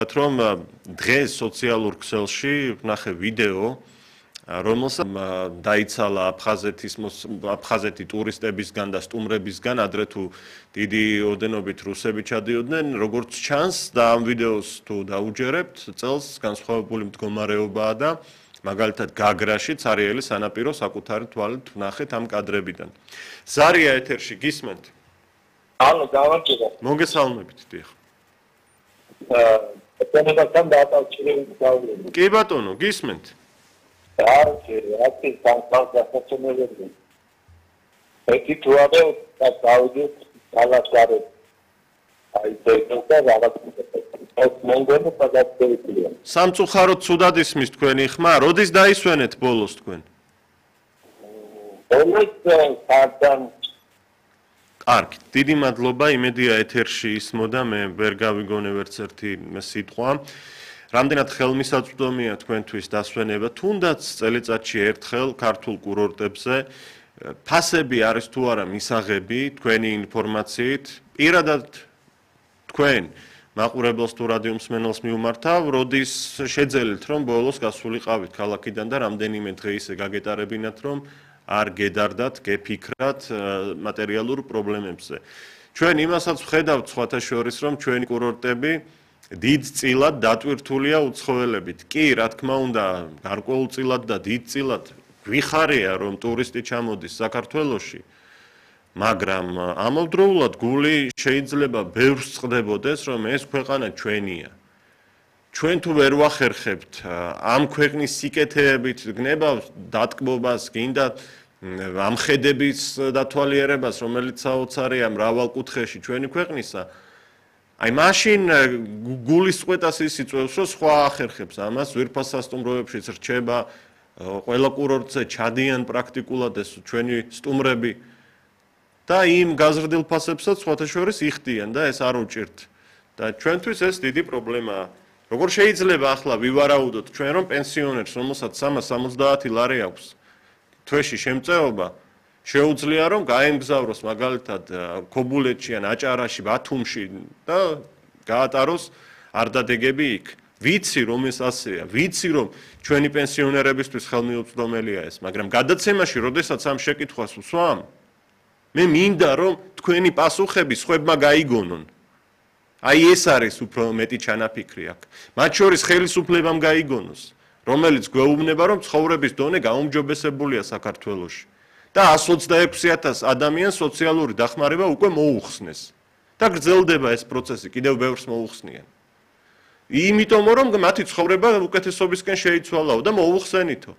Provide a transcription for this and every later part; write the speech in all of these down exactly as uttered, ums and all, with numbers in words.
რომ დღეს სოციალურ ქსელში ვნახე ვიდეო რომელსაც დაიცალა აფხაზეთის აფხაზეთი ტურისტებისგან და სტუმრებისგან ადრე თუ დიდი ოდენობით რუსები ჩადიოდნენ როგორც ჩანს და ამ ვიდეოს თუ დაუჯერებთ წელს განსხვავებული მდგომარეობაა და მაგალითად გაგრაში ცარიელი სანაპირო საკუთარი თვალით ვნახეთ ამ კადრებიდან ზარია ეთერში გისმენთ ალო გავარჯობა მოგესალმებით დიახ ექონებასთან დაატოვებული გავუვლები კი ბატონო გისმენთ არჩი აკი განსხვავებული ეთი თუადე და გავიდეთ ალასარე აი და რაღაც მოგონო გადაწყვეტილია სამწუხაროდ ცუდად ისმის თქვენი ხმა როდის დაისვენეთ ბოლოს თქვენ ბოლოს სარდან კარგი, დიდი მადლობა, იმედია ეთერში ისმოდა, მე ვერ გავიგონე ვერც ერთი სიტყვა. რამდენად ხელმისაწვდომია თქვენთვის დასვენება, თუნდაც წელიწადში ერთხელ ქართულ კურორტებზე ფასები არის თუ არა მისაღები თქვენი ინფორმაციით, პირადად თქვენ მაყურებელს თუ რადიო მსმენელს მიუმართავ, როდის შეძელით რომ ბოლოს გასულიყავით ქალაქიდან და რამდენიმე დღე ისე გაგეტარებინათ რომ არ გედარდათ, გეფიქრათ მატერიალურ პრობლემებზე. ჩვენ იმასაც ვხედავთ სხვათა შორის, რომ ჩვენი კურორტები დიდწილად დატვირთულია უცხოელებით. კი, რა თქმა უნდა, გარკვეულწილად და დიდწილად გვიხარია, რომ ტურისტი ჩამოდის საქართველოში, მაგრამ ამავდროულად გული შეიძლება ბევრს წყდებოდეს, რომ ეს ქვეყანა ჩვენია. ჩვენ თუ ვერ ვახერხებთ ამ ქვეყნის სიკეთეებით გნებავს დატკბობას, გინდა ამხედების დათვალიერებას, რომელიც საოცარია მრავალ კუთხეში ჩვენი ქვეყნისა. აი მაშინ გულის წყვეტას ის იწვევს, რომ სხვა ახერხებს ამას, ძვირფასასტუმროებშიც რჩება, ყველა კურორტზე ჩადიან პრაქტიკულად ეს ჩვენი სტუმრები და იმ გაზრდილ ფასებსაც სხვათა შორის იხდიან და ეს არ უჭირთ. და ჩვენთვის ეს დიდი პრობლემაა. როგორ შეიძლება ახლა ვივარაუდოთ ჩვენ რომ პენსიონერს რომელსაც სამას სამოცდაათი ლარი აქვს თვეში შემწეობა შეუძლია რომ გაემგზავროს მაგალითად ქობულეთში ან აჭარაში ბათუმში და გაატაროს არდადეგები იქ ვიცი რომ ეს ასეა ვიცი რომ ჩვენი პენსიონერებისთვის ხელმიუწვდომელია ეს მაგრამ გადაცემაში როდესაც ამ შეკითხვას ვსვამ მე მინდა რომ თქვენი პასუხები სხვებმა გაიგონონ აი ეს არის უფრო მეტი ჩანაფიქრი აქ. მათ შორის ხელისუფლებამ გაიგონოს, რომელიც გვეუბნება, რომ ცხოვრების დონე გაუმჯობესებულია საქართველოში და εκατს ოცდაექვსი ათასი ადამიანს სოციალური დახმარება უკვე მოუხსნეს და გრძელდება ეს პროცესი, კიდევ ბევრს მოუხსნიან. იმიტომ რომ მათი ცხოვრება უკეთესობისკენ შეიცვალაო და მოუხსენითო.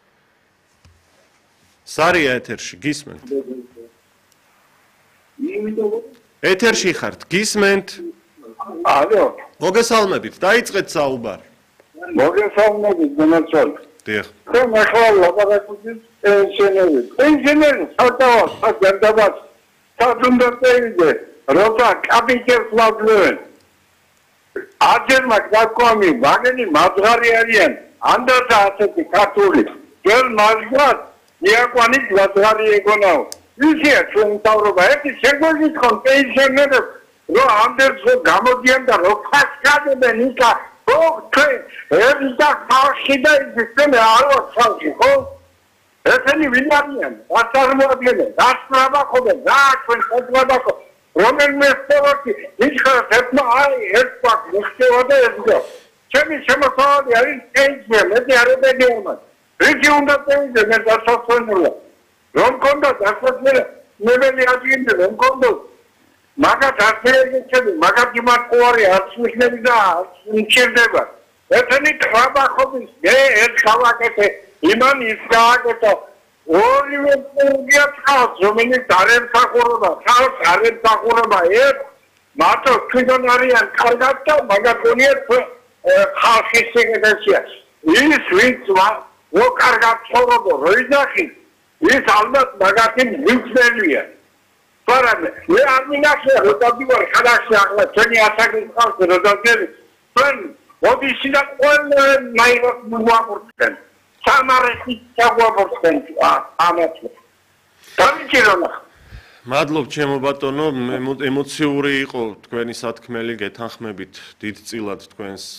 სარია ეთერში გისმენთ? ეთერში ხართ, გისმენთ? ალო მოგესალმებით, დაიწყეთ საუბარი. მოგესალმებით, გენერალ. დიახ. ხომ ახლა ლაპარაკობთ პენსიონერები. პენსიონერები საერთოდ საგანდაბად საძუნდაწერზე როცა კაპიტელს ვაგნებენ. აჯერმა გაკომი, ვაგენი მაზღარი არიან, ანდაცა ასეთი ქართული. ძველ მაზღად იაკვანი მაზღარი ეგონაო. ისეა ჩვენ თავრობა, ერთი შეგვიძლია თქვენ პენსიონერებს რო ამდენს გამოდიან და რო ხასკადებენ ისა ხო თქვენ ერთა ხალხი და ისინი არ ვახალხი ხო ესენი ვინ არიან რაც წარმოადგენენ რაც ნაბახობენ რა თქვენ ხოთბადაკო რომელმე სწორკი იქხარ ერთმა აი ერთმა მიხდება ესგო ჩემი შემოსავალი არის პენსია მე არ ვეგეუნა რიგი უნდა პენსია მე დასასვენებია რომ კონდა დასასვენებია ნებელი ადგილი რომ კონდა მაგათ ასეები, მაგათ იმართყუარი არც მიხნები და არც მჭირდება. ესენი ტრაბახობის მე ერთ გავაკეთე, იმან ის გააკეთა. ორივე პუნქტია წყალს, რომელიც არ ემსახურება, წყალს არ ემსახურება ერთ, მარტო თვითონ არიან კარგად და მაგათ გონიათ ხალხის სიგნალია. ის ვინც რო კარგად ცხოვრობო, რო იძახი, ის ალბათ მაგათი მიწველია. მაგრამ მე არ მინახე რომ დავდივარ ხალხში ახლა ჩვენი ასაკის ხალხი რომ დავდივარ ჩვენ მოდიში და ყველა მაინც მოაყურებენ სამარესი ჩაგვაბორცენ ამათ. დამიჭირონა მადლობ ჩემო ბატონო, ემოციური იყო თქვენი სათქმელი, გეთანხმებით დიდწილად თქვენს